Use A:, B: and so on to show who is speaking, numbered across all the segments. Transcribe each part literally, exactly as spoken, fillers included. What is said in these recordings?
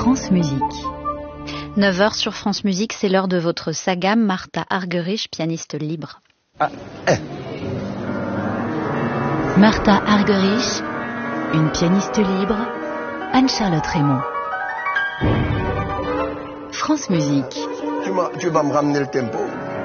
A: France Musique. neuf heures sur France Musique, c'est l'heure de votre saga Martha Argerich, pianiste libre. Ah, eh. Martha Argerich, une pianiste libre, Anne-Charlotte Raymond. France Musique.
B: Tu, tu vas me ramener le tempo.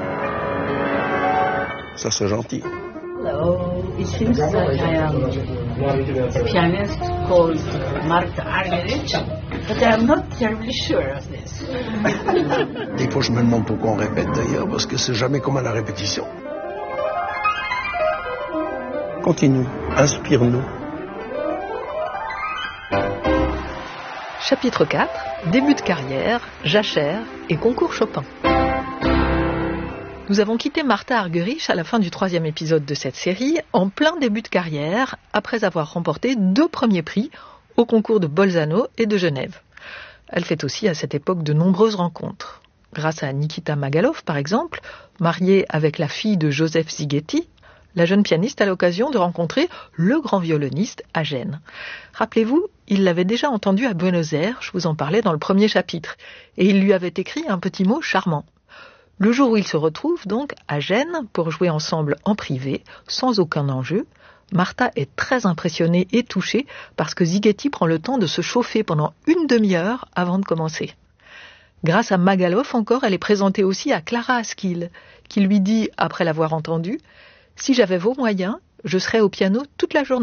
B: Ça serait gentil.
C: Hello, it seems that I am a pianist called Martha Argerich, but I am not terribly sure of this.
B: Des fois, je me demande pourquoi on répète d'ailleurs, parce que c'est jamais comme à la répétition. Continue, inspire-nous.
D: Chapitre quatre, début de carrière, jachère et concours Chopin. Nous avons quitté Martha Argerich à la fin du troisième épisode de cette série, en plein début de carrière, après avoir remporté deux premiers prix au concours de Bolzano et de Genève. Elle fait aussi à cette époque de nombreuses rencontres. Grâce à Nikita Magalov, par exemple, mariée avec la fille de Joseph Szigeti, la jeune pianiste a l'occasion de rencontrer le grand violoniste à Gênes. Rappelez-vous, il l'avait déjà entendu à Buenos Aires, je vous en parlais dans le premier chapitre, et il lui avait écrit un petit mot charmant. Le jour où ils se retrouvent donc à Gênes pour jouer ensemble en privé, sans aucun enjeu, Martha est très impressionnée et touchée parce que Szigeti prend le temps de se chauffer pendant une demi-heure avant de commencer. Grâce à Magalov encore, elle est présentée aussi à Clara Askill, qui lui dit, après l'avoir entendue, « Si j'avais vos moyens, je serais au piano toute la journée ».